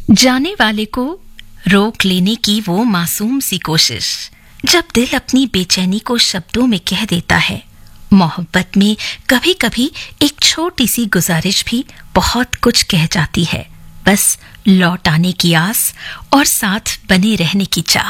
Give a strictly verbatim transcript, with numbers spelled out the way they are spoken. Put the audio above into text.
जाने वाले को रोक लेने की वो मासूम सी कोशिश, जब दिल अपनी बेचैनी को शब्दों में कह देता है। मोहब्बत में कभी कभी एक छोटी सी गुजारिश भी बहुत कुछ कह जाती है, बस लौट आने की आस और साथ बने रहने की चाह।